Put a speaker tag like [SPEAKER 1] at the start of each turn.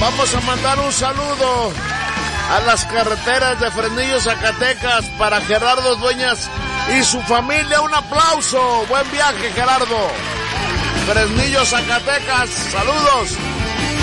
[SPEAKER 1] Vamos a mandar un saludo a las carreteras de Fresnillo, Zacatecas, para Gerardo Dueñas y su familia. Un aplauso. Buen viaje, Gerardo. Fresnillo, Zacatecas. Saludos.